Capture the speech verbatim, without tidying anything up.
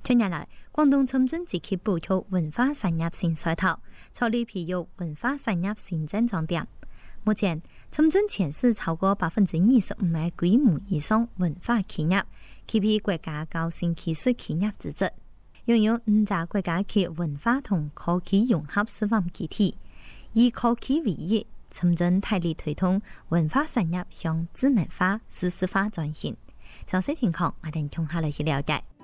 近年来，广东深圳积极布局文化产业新赛道，着力培育文化产业新增长点。目前，深圳全市超过百分之二十五嘅规模以上文化企业，具備國家高新技術企業資質，擁有五隻國家級文化同科技融合示範基地，以科技為業，深圳大力推動文化產業向智能化、數字化轉型。詳細情況，我哋從下來去了解。